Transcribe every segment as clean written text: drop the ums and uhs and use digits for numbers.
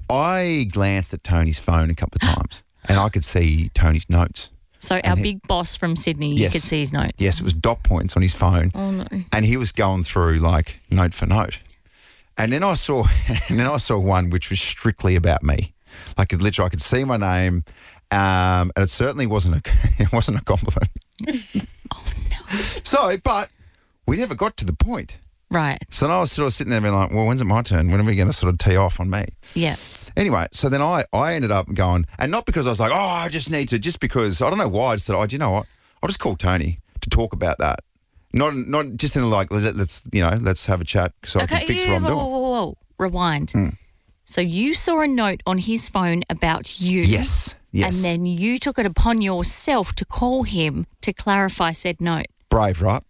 I glanced at Tony's phone a couple of times and I could see Tony's notes. So our big boss from Sydney, you could see his notes. Yes, it was dot points on his phone. Oh, no. And he was going through like note for note. And then I saw one which was strictly about me. Like literally I could see my name and it certainly wasn't a compliment. Oh, no. So, but we never got to the point. Right. So then I was sort of sitting there being like, well, when's it my turn? When are we going to sort of tee off on me? Yeah. Anyway, so then I ended up going, and not because I was like, I just need to, just because, I don't know why, I just said, do you know what? I'll just call Tony to talk about that. Not just in like, let's have a chat so I can fix what I'm doing. Whoa. Rewind. So you saw a note on his phone about you. Yes. And then you took it upon yourself to call him to clarify said note. Brave, right?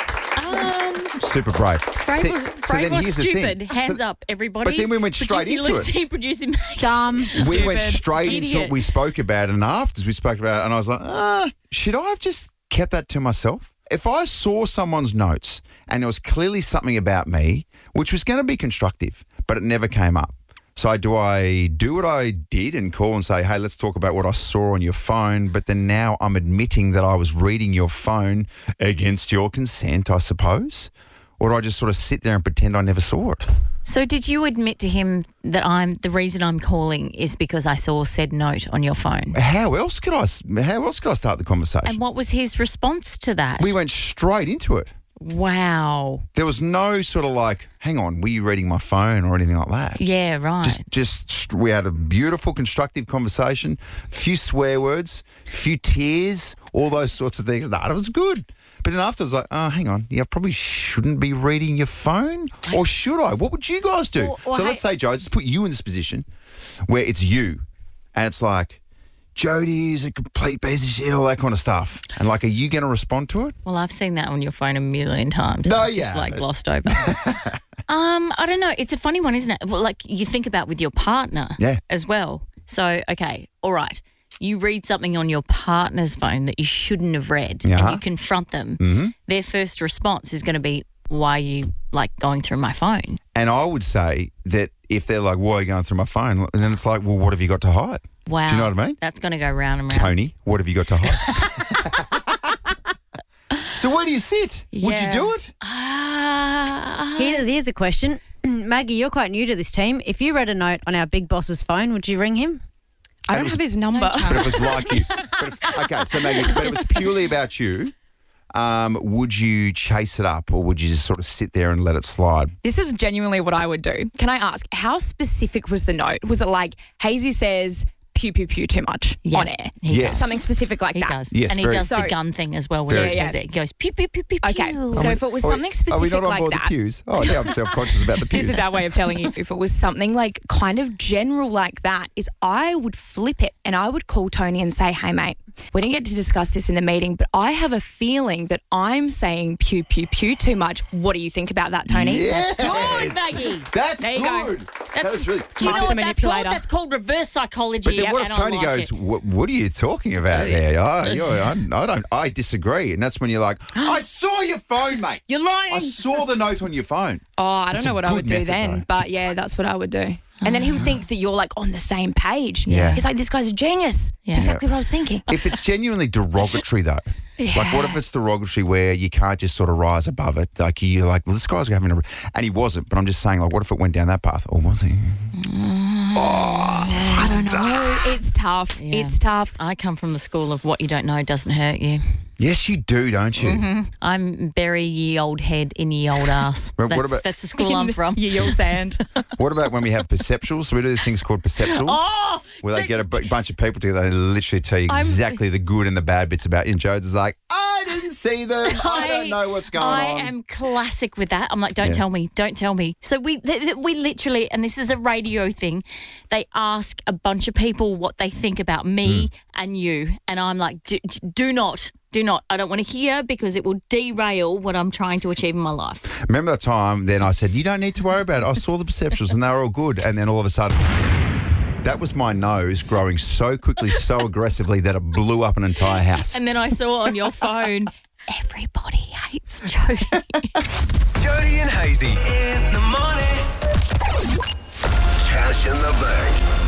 Super brave. Brave or stupid? Hands up, everybody. But then we went straight into it. Producing dumb, we went straight idiot. into it. We spoke about it, and after we spoke about it, and I was like, should I have just kept that to myself? If I saw someone's notes and there was clearly something about me, which was going to be constructive, but it never came up. So do I do what I did and call and say, hey, let's talk about what I saw on your phone, but then now I'm admitting that I was reading your phone against your consent, I suppose? Or do I just sort of sit there and pretend I never saw it? So did you admit to him that the reason I'm calling is because I saw said note on your phone? How else could I start the conversation? And what was his response to that? We went straight into it. Wow. There was no sort of like, hang on, were you reading my phone or anything like that? Yeah, right. Just we had a beautiful, constructive conversation, few swear words, few tears, all those sorts of things. It was good. But then after I was like, hang on, I probably shouldn't be reading your phone, or should I? What would you guys do? So let's say, Joe, let's put you in this position where it's you, and it's like, Jodie's a complete piece of shit, all that kind of stuff. And like, are you going to respond to it? Well, I've seen that on your phone a million times. No, just like glossed over. I don't know. It's a funny one, isn't it? Well, like you think about with your partner as well. So, okay, all right. You read something on your partner's phone that you shouldn't have read and you confront them. Mm-hmm. Their first response is going to be, why are you like going through my phone? And I would say that if they're like, why are you going through my phone? And then it's like, well, what have you got to hide? Wow. Do you know what I mean? That's going to go round and round. Tony, what have you got to hide? So where do you sit? Yeah. Would you do it? Here's a question. Maggie, you're quite new to this team. If you read a note on our big boss's phone, would you ring him? I don't have his number. But it was like you. Okay, so Maggie, but it was purely about you. Would you chase it up or would you just sort of sit there and let it slide? This is genuinely what I would do. Can I ask, how specific was the note? Was it like, Hazy says, pew, pew, pew too much on air? He does. Something specific like he that? Does. Yes, and he does the gun thing as well when he says it. He goes, pew, pew, pew, pew, pew. Okay, so if it was something specific are we not on like board that. the pews? Oh, yeah, I'm self-conscious about the pews. This is our way of telling you if it was something like kind of general like that is I would flip it and I would call Tony and say, hey, mate, we didn't get to discuss this in the meeting, but I have a feeling that I'm saying pew, pew, pew too much. What do you think about that, Tony? Yes. That's good, Maggie. That's There you go. good. That's really Do you know Master what that's called? manipulator. That's called reverse psychology. But then what if and Tony I like goes, it. what are you talking about there? I disagree. And that's when you're like, I saw your phone, mate. You're lying. I saw the note on your phone. Oh, I don't That's know a what I good would do method, then, though. but yeah, that's what I would do. And then he'll think that you're like on the same page. Yeah. He's like, this guy's a genius. Yeah. It's exactly what I was thinking. If it's genuinely derogatory, though, like what if it's derogatory where you can't just sort of rise above it? Like you're like, well, this guy's having a... And he wasn't, but I'm just saying, like, what if it went down that path? Or was he? I don't know. It's tough. Yeah. It's tough. I come from the school of what you don't know doesn't hurt you. Yes, you do, don't you? Mm-hmm. I'm bury ye old head in ye old ass. But what about- That's the school I'm from. You'll sand. What about when we have perceptuals? So we do these things called perceptuals. Oh! Where they get a bunch of people together and literally tell you exactly the good and the bad bits about you. And Jodes is like, I didn't see them. I don't know what's going on. I am classic with that. I'm like, don't tell me. Don't tell me. So we literally, and this is a radio thing, they ask a bunch of people what they think about me and you. And I'm like, do not. I don't want to hear because it will derail what I'm trying to achieve in my life. Remember that time then I said, you don't need to worry about it. I saw the perceptuals and they were all good. And then all of a sudden, that was my nose growing so quickly, so aggressively that it blew up an entire house. And then I saw on your phone, everybody hates Jodie. Jodie and Hazy in the morning. Cash in the bank.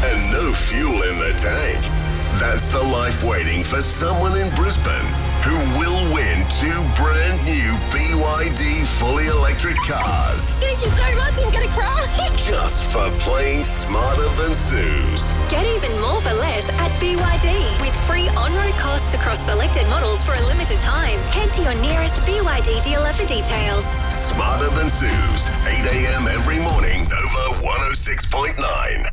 fuel in the tank. That's the life waiting for someone in Brisbane who will win 2 brand new BYD fully electric cars. Thank you so much, I'm going to cry. Just for playing Smarter Than Suze. Get even more for less at BYD with free on-road costs across selected models for a limited time. Head to your nearest BYD dealer for details. Smarter Than Suze, 8 a.m. every morning, Nova 106.9.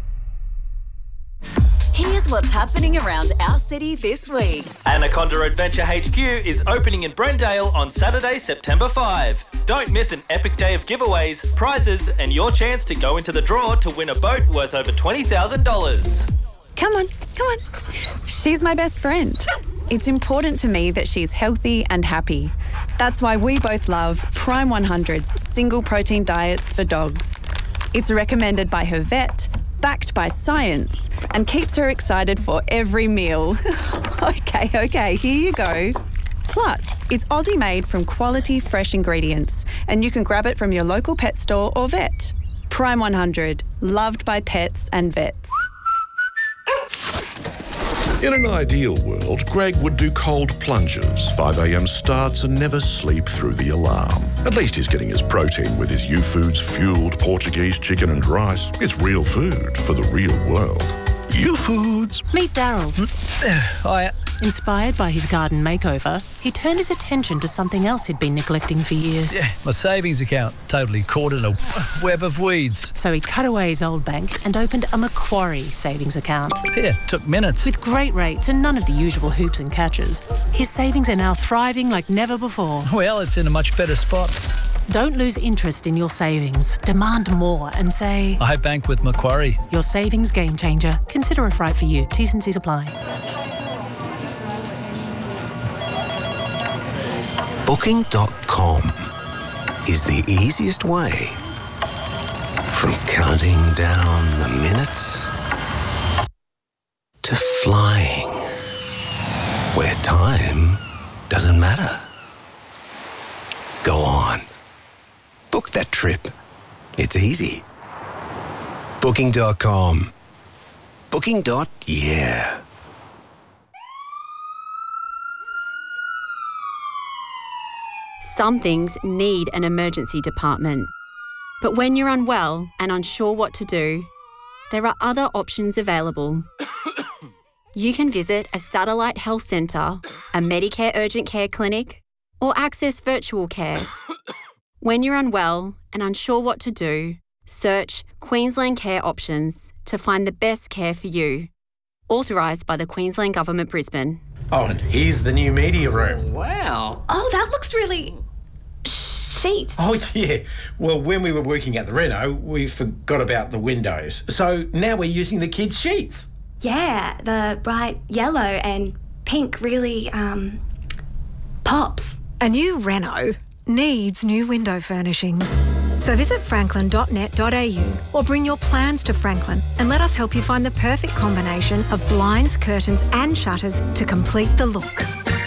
Here's what's happening around our city this week. Anaconda Adventure HQ is opening in Brendale on Saturday, September 5. Don't miss an epic day of giveaways, prizes, and your chance to go into the draw to win a boat worth over $20,000. Come on. She's my best friend. It's important to me that she's healthy and happy. That's why we both love Prime 100's single protein diets for dogs. It's recommended by her vet, backed by science, and keeps her excited for every meal. Okay, here you go. Plus, it's Aussie made from quality fresh ingredients, and you can grab it from your local pet store or vet. Prime 100, loved by pets and vets. In an ideal world, Greg would do cold plunges, 5 a.m. starts, and never sleep through the alarm. At least he's getting his protein with his U-Foods fueled Portuguese chicken and rice. It's real food for the real world. U-Foods. Meet Daryl. Hiya. Inspired by his garden makeover, he turned his attention to something else he'd been neglecting for years. Yeah, my savings account, totally caught in a web of weeds. So he cut away his old bank and opened a Macquarie savings account. Yeah, took minutes. With great rates and none of the usual hoops and catches, his savings are now thriving like never before. Well, it's in a much better spot. Don't lose interest in your savings. Demand more and say, I bank with Macquarie. Your savings game changer. Consider it right for you. T's and C's apply. Booking.com is the easiest way from counting down the minutes to flying where time doesn't matter. Go on. Book that trip. It's easy. Booking.com. Booking.yeah. Some things need an emergency department. But when you're unwell and unsure what to do, there are other options available. You can visit a satellite health centre, a Medicare urgent care clinic, or access virtual care. When you're unwell and unsure what to do, search Queensland Care Options to find the best care for you. Authorised by the Queensland Government, Brisbane. Oh, and here's the new media room. Wow. Oh, that looks really chic. Oh, yeah. Well, when we were working at the reno, we forgot about the windows. So now we're using the kids' sheets. Yeah, the bright yellow and pink really, pops. A new reno needs new window furnishings. So visit franklin.net.au or bring your plans to Franklin and let us help you find the perfect combination of blinds, curtains and shutters to complete the look.